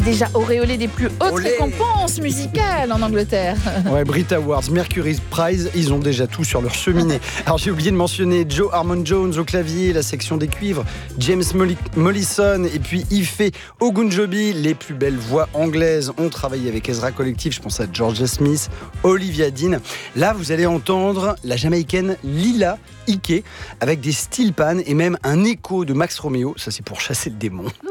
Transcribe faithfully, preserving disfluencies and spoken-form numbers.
Déjà auréolé des plus hautes Olé. récompenses musicales en Angleterre. Ouais, Brit Awards, Mercury Prize, ils ont déjà tout sur leur cheminée. Alors j'ai oublié de mentionner Joe Harmon Jones au clavier, la section des cuivres, James Molli- Mollison et puis Ife Ogunjobi. Les plus belles voix anglaises ont travaillé avec Ezra Collective. Je pense à Georgia Smith, Olivia Dean. Là, vous allez entendre la Jamaïcaine Lila Ike avec des steel pans et même un écho de Max Romeo. Ça, c'est pour chasser le démon.